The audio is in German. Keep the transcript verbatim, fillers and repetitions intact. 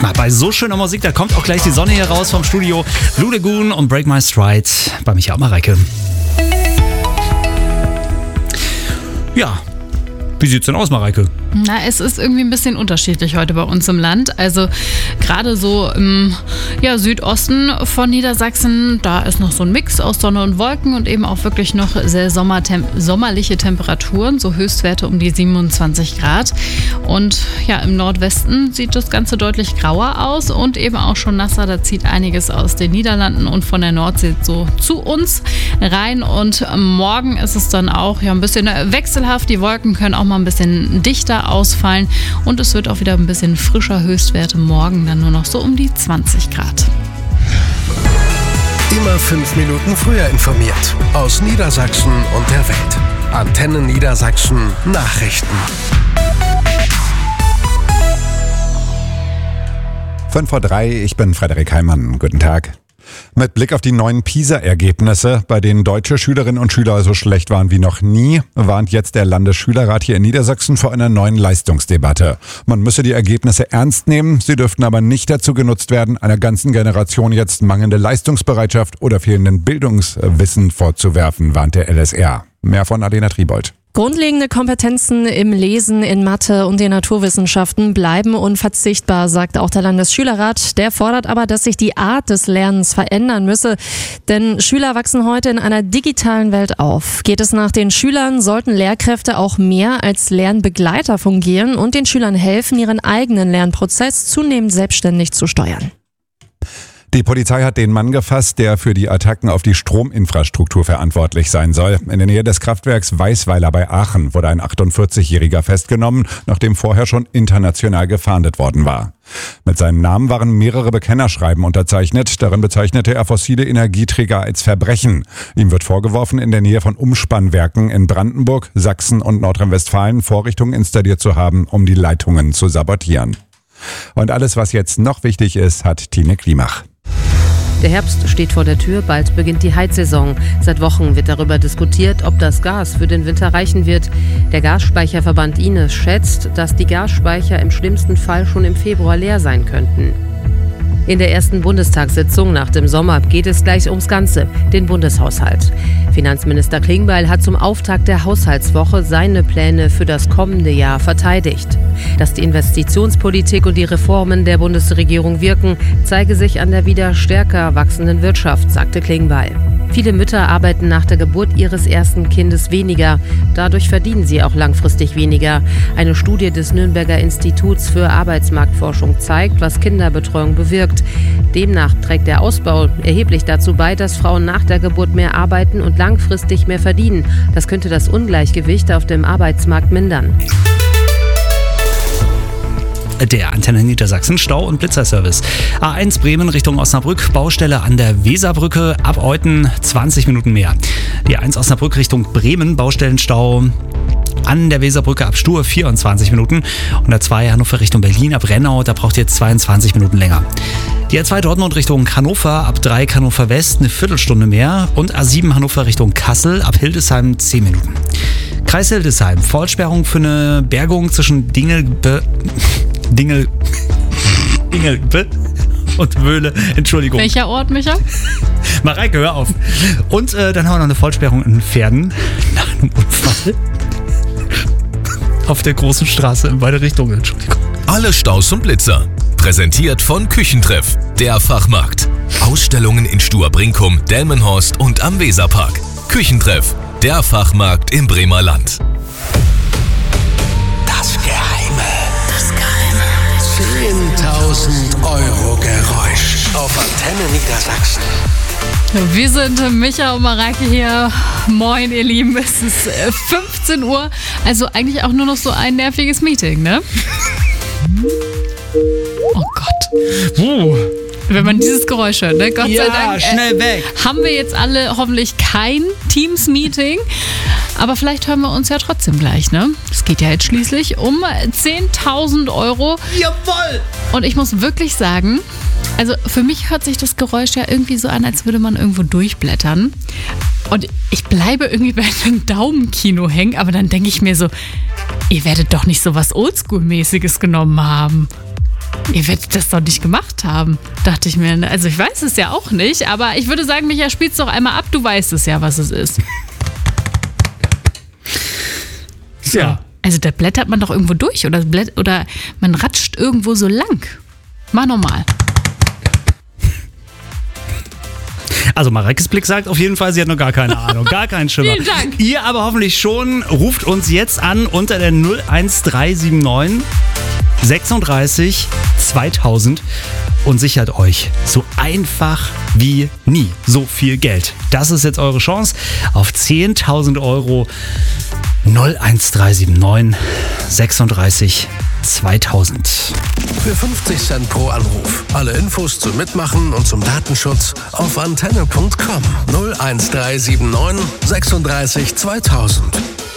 Na, bei so schöner Musik, da kommt auch gleich die Sonne hier raus vom Studio. Blue Lagoon und Break My Stride bei Micha und Mareike. Ja, wie sieht's denn aus, Mareike? Na, es ist irgendwie ein bisschen unterschiedlich heute bei uns im Land. Also gerade so im ja, Südosten von Niedersachsen, da ist noch so ein Mix aus Sonne und Wolken und eben auch wirklich noch sehr sommertem- sommerliche Temperaturen, so Höchstwerte um die siebenundzwanzig Grad. Und ja, im Nordwesten sieht das Ganze deutlich grauer aus und eben auch schon nasser. Da zieht einiges aus den Niederlanden und von der Nordsee so zu uns rein. Und morgen ist es dann auch ja, ein bisschen wechselhaft. Die Wolken können auch mal ein bisschen dichter ausfallen und es wird auch wieder ein bisschen frischer. Höchstwerte morgen dann nur noch so um die zwanzig Grad. Immer fünf Minuten früher informiert. Aus Niedersachsen und der Welt. Antenne Niedersachsen Nachrichten. fünf vor drei, ich bin Frederik Heimann. Guten Tag. Mit Blick auf die neuen PISA-Ergebnisse, bei denen deutsche Schülerinnen und Schüler so schlecht waren wie noch nie, warnt jetzt der Landesschülerrat hier in Niedersachsen vor einer neuen Leistungsdebatte. Man müsse die Ergebnisse ernst nehmen, sie dürften aber nicht dazu genutzt werden, einer ganzen Generation jetzt mangelnde Leistungsbereitschaft oder fehlenden Bildungswissen vorzuwerfen, warnt der L S R. Mehr von Alena Triebold. Grundlegende Kompetenzen im Lesen, in Mathe und den Naturwissenschaften bleiben unverzichtbar, sagt auch der Landesschülerrat. Der fordert aber, dass sich die Art des Lernens verändern müsse. Denn Schüler wachsen heute in einer digitalen Welt auf. Geht es nach den Schülern, sollten Lehrkräfte auch mehr als Lernbegleiter fungieren und den Schülern helfen, ihren eigenen Lernprozess zunehmend selbstständig zu steuern. Die Polizei hat den Mann gefasst, der für die Attacken auf die Strominfrastruktur verantwortlich sein soll. In der Nähe des Kraftwerks Weißweiler bei Aachen wurde ein achtundvierzigjähriger festgenommen, nachdem vorher schon international gefahndet worden war. Mit seinem Namen waren mehrere Bekennerschreiben unterzeichnet. Darin bezeichnete er fossile Energieträger als Verbrechen. Ihm wird vorgeworfen, in der Nähe von Umspannwerken in Brandenburg, Sachsen und Nordrhein-Westfalen Vorrichtungen installiert zu haben, um die Leitungen zu sabotieren. Und alles, was jetzt noch wichtig ist, hat Tine Klimach. Der Herbst steht vor der Tür, bald beginnt die Heizsaison. Seit Wochen wird darüber diskutiert, ob das Gas für den Winter reichen wird. Der Gasspeicherverband I N E schätzt, dass die Gasspeicher im schlimmsten Fall schon im Februar leer sein könnten. In der ersten Bundestagssitzung nach dem Sommer geht es gleich ums Ganze, den Bundeshaushalt. Finanzminister Klingbeil hat zum Auftakt der Haushaltswoche seine Pläne für das kommende Jahr verteidigt. Dass die Investitionspolitik und die Reformen der Bundesregierung wirken, zeige sich an der wieder stärker wachsenden Wirtschaft, sagte Klingbeil. Viele Mütter arbeiten nach der Geburt ihres ersten Kindes weniger. Dadurch verdienen sie auch langfristig weniger. Eine Studie des Nürnberger Instituts für Arbeitsmarktforschung zeigt, was Kinderbetreuung bewirkt. Demnach trägt der Ausbau erheblich dazu bei, dass Frauen nach der Geburt mehr arbeiten und langfristig mehr verdienen. Das könnte das Ungleichgewicht auf dem Arbeitsmarkt mindern. Der Antenne Niedersachsen Stau- und Blitzerservice. A eins Bremen Richtung Osnabrück, Baustelle an der Weserbrücke, ab Euten zwanzig Minuten mehr. Die A eins Osnabrück Richtung Bremen, Baustellenstau an der Weserbrücke ab Stur vierundzwanzig Minuten. Und A zwei Hannover Richtung Berlin ab Rennau, da braucht ihr zweiundzwanzig Minuten länger. Die A zwei Dortmund Richtung Hannover, ab drei Hannover West eine Viertelstunde mehr. Und A sieben Hannover Richtung Kassel, ab Hildesheim zehn Minuten. Kreis Hildesheim, Vollsperrung für eine Bergung zwischen Dingelbe... Dingel... Dingelbe... und Wöhle, Entschuldigung. Welcher Ort, Micha? Mareike, hör auf. Und äh, dann haben wir noch eine Vollsperrung in Pferden nach einem Unfall auf der großen Straße in beide Richtungen, Entschuldigung. Alle Staus und Blitzer. Präsentiert von Küchentreff, der Fachmarkt. Ausstellungen in Stuhr-Brinkum, Delmenhorst und am Weserpark. Küchentreff, der Fachmarkt im Bremer Land. Das Geheime. Das Geheime. zehntausend Euro Geräusch auf Antenne Niedersachsen. Wir sind Micha und Mareike hier. Moin, ihr Lieben. Es ist fünfzehn Uhr. Also eigentlich auch nur noch so ein nerviges Meeting, ne? Oh Gott. Uh. Wenn man dieses Geräusch hört, ne? Gott ja, sei Dank. Schnell weg. Äh, haben wir jetzt alle hoffentlich kein Teams-Meeting. Aber vielleicht hören wir uns ja trotzdem gleich, ne? Es geht ja jetzt schließlich um zehntausend Euro. Jawohl! Und ich muss wirklich sagen, also für mich hört sich das Geräusch ja irgendwie so an, als würde man irgendwo durchblättern. Und ich bleibe irgendwie bei einem Daumenkino hängen, aber dann denke ich mir so, ihr werdet doch nicht so was Oldschool-mäßiges genommen haben. Ihr werdet das doch nicht gemacht haben, dachte ich mir. Also ich weiß es ja auch nicht, aber ich würde sagen, Micha, spiel's doch einmal ab, du weißt es ja, was es ist. So. Ja. Also da blättert man doch irgendwo durch oder, blätt- oder man ratscht irgendwo so lang. Mach nochmal. Also Mareikes Blick sagt auf jeden Fall, sie hat noch gar keine Ahnung, gar keinen Schimmer. Vielen Dank. Ihr aber hoffentlich schon. Ruft uns jetzt an unter der null eins drei sieben neun sechsunddreißig zweitausend und sichert euch so einfach wie nie so viel Geld. Das ist jetzt eure Chance auf zehntausend Euro. null eins drei sieben neun sechsunddreißig zweitausend. Für fünfzig Cent pro Anruf. Alle Infos zum Mitmachen und zum Datenschutz auf antenne punkt com. null eins drei sieben neun sechsunddreißig zweitausend.